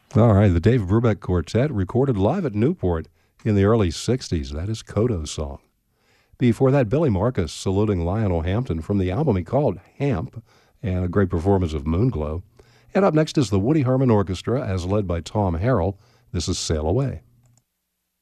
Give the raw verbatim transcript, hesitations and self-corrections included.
All right, the Dave Brubeck Quartet recorded live at Newport in the early sixties. That is Kodo's song. Before that, Billy Marcus saluting Lionel Hampton from the album he called Hamp, and a great performance of Moonglow. And up next is the Woody Herman Orchestra, as led by Tom Harrell. This is Sail Away.